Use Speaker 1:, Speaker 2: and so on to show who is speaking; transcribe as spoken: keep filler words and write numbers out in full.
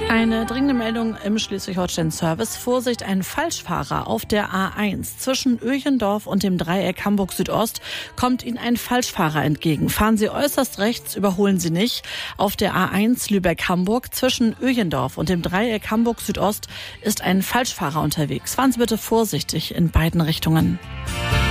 Speaker 1: Eine dringende Meldung im Schleswig-Holstein-Service. Vorsicht, ein Falschfahrer auf der A eins. Zwischen Öchendorf und dem Dreieck Hamburg Südost kommt Ihnen ein Falschfahrer entgegen. Fahren Sie äußerst rechts, überholen Sie nicht. Auf der A eins Lübeck-Hamburg zwischen Öchendorf und dem Dreieck Hamburg Südost ist ein Falschfahrer unterwegs. Fahren Sie bitte vorsichtig in beiden Richtungen.